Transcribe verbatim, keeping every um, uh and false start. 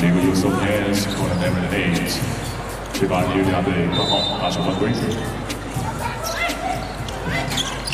这个有时候也是可能他们的 age， 去把纽加队搞好，打出犯规。